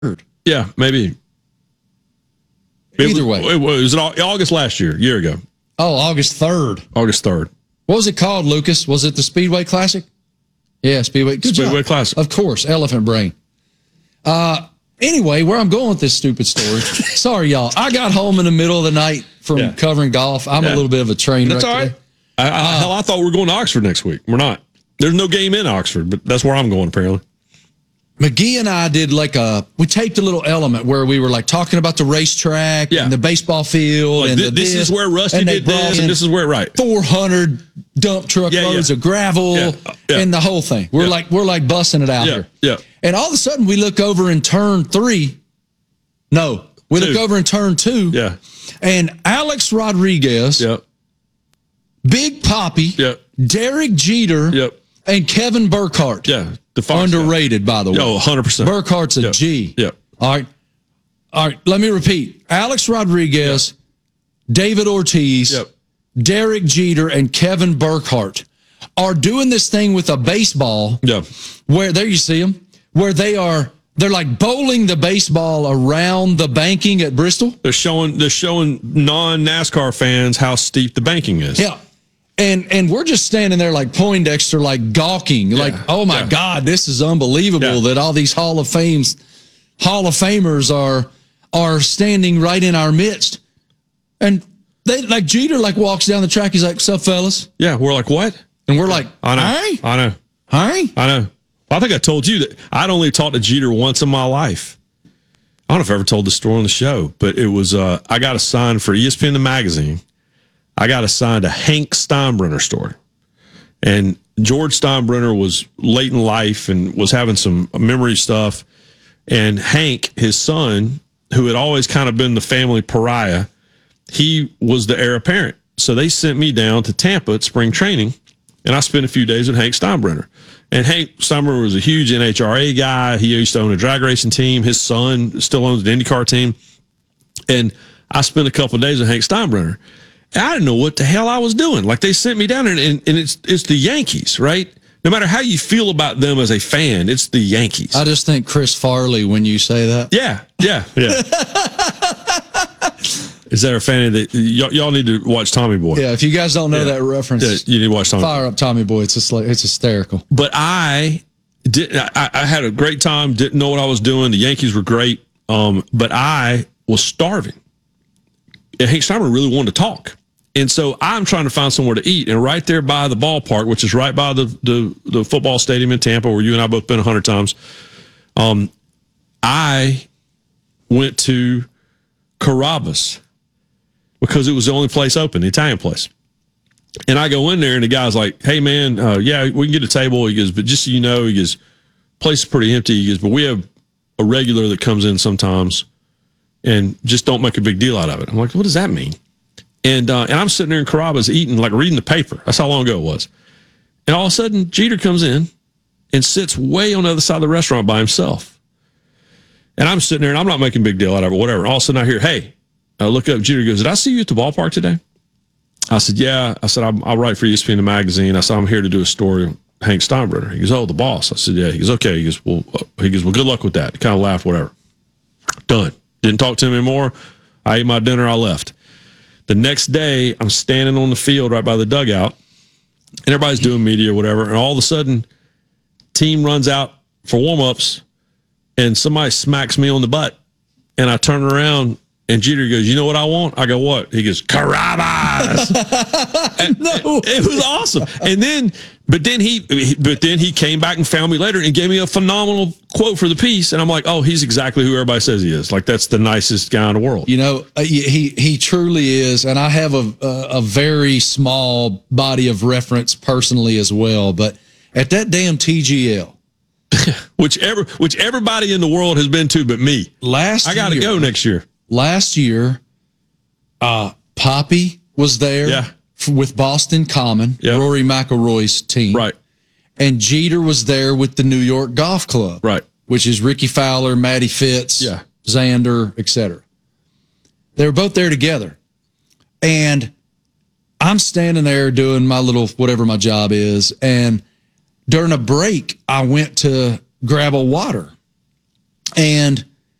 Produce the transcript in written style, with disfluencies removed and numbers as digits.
Yeah, maybe. Either way. It was August last year, a year ago. Oh, August 3rd. August 3rd. What was it called, Lucas? Was it the Speedway Classic? Yeah, Speedway. Good Speedway job. Classic. Of course, elephant brain. Anyway, where I'm going with this stupid story. Sorry, y'all. I got home in the middle of the night from covering golf. I'm a little bit of a train wreck. That's all right. Hell, I thought we were going to Oxford next week. We're not. There's no game in Oxford, but that's where I'm going, apparently. McGee and I did we taped a little element where we were like talking about the racetrack and the baseball field. Like, and this is where Rusty did this, and this is where, right. 400 dump truck loads of gravel and the whole thing. We're like bussing it out here. Yeah. And all of a sudden we look over in turn 3. No, we look over in turn 2. Yeah. And Alex Rodriguez, Big Poppy, Derek Jeter, and Kevin Burkhardt. Yeah. The Fox underrated, by the way. Oh, 100%. Burkhardt's a G. Yeah. All right. Let me repeat. Alex Rodriguez, David Ortiz, Derek Jeter, and Kevin Burkhardt are doing this thing with a baseball. Yeah. Where, there you see them, where they're like bowling the baseball around the banking at Bristol. They're showing non-NASCAR fans how steep the banking is. Yeah. And we're just standing there like Poindexter, like gawking, like, oh my God, this is unbelievable that all these Hall of Famers are standing right in our midst. And they like Jeter walks down the track, he's like, "What's up, fellas?" Yeah, we're like, "What?" And we're like, I know. Hi? I know. Hi? I know. Well, I think I told you that I'd only talked to Jeter once in my life. I don't know if I ever told this story on the show, but it was I got assigned for ESPN the magazine. I got assigned a Hank Steinbrenner story. And George Steinbrenner was late in life and was having some memory stuff. And Hank, his son, who had always kind of been the family pariah, he was the heir apparent. So they sent me down to Tampa at spring training, and I spent a few days with Hank Steinbrenner. And Hank Steinbrenner was a huge NHRA guy. He used to own a drag racing team. His son still owns an IndyCar team. And I spent a couple of days with Hank Steinbrenner. I didn't know what the hell I was doing. Like, they sent me down there, and it's the Yankees, right? No matter how you feel about them as a fan, it's the Yankees. I just think Chris Farley when you say that. Yeah. Is that a fan of y'all need to watch Tommy Boy. Yeah, if you guys don't know that reference, you need to watch Tommy. Fire up Tommy Boy. It's hysterical. But I had a great time, didn't know what I was doing. The Yankees were great, but I was starving. And Hank Steinbrenner really wanted to talk. And so I'm trying to find somewhere to eat. And right there by the ballpark, which is right by the football stadium in Tampa, where you and I both been 100 times, I went to Carrabba's because it was the only place open, the Italian place. And I go in there, and the guy's like, "Hey, man, we can get a table." He goes, "But just so you know," he goes, "place is pretty empty." He goes, "But we have a regular that comes in sometimes, and just don't make a big deal out of it." I'm like, "What does that mean?" And I'm sitting there in Carrabba's eating, like reading the paper. That's how long ago it was. And all of a sudden, Jeter comes in and sits way on the other side of the restaurant by himself. And I'm sitting there, and I'm not making a big deal out of it, whatever. All of a sudden, I hear, "Hey," I look up. Jeter goes, "Did I see you at the ballpark today?" I said, "Yeah." I said, "I'll write for ESPN the magazine." I said, "I'm here to do a story on Hank Steinbrenner." He goes, "Oh, the boss." I said, "Yeah." He goes, "Okay." He goes, well, good luck with that." He kind of laughed, whatever. Done. Didn't talk to him anymore. I ate my dinner. I left. The next day, I'm standing on the field right by the dugout, and everybody's doing media or whatever, and all of a sudden, team runs out for warm-ups, and somebody smacks me on the butt, and I turn around, and Jeter goes, "You know what I want?" I go, "What?" He goes, "Carrabba's." No, it was awesome. And but then he came back and found me later and gave me a phenomenal quote for the piece, and I'm like, "Oh, he's exactly who everybody says he is. Like, that's the nicest guy in the world." You know, he truly is, and I have a very small body of reference personally as well. But at that damn TGL, which everybody in the world has been to, but me. I got to go next year. Last year, Poppy was there with Boston Common, Rory McIlroy's team. Right. And Jeter was there with the New York Golf Club. Right. Which is Ricky Fowler, Matty Fitz, Xander, etc. They were both there together. And I'm standing there doing my little, whatever my job is. And during a break, I went to grab a water. And